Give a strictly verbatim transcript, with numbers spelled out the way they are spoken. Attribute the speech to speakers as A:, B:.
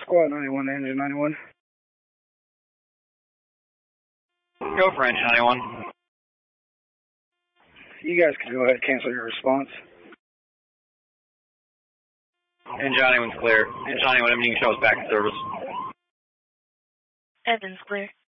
A: Squad ninety-one to engine ninety-one.
B: Go for engine ninety-one.
A: You guys can go ahead and cancel your response.
B: Engine ninety-one's clear. Engine ninety-one, you can show us back in service.
C: Evans clear.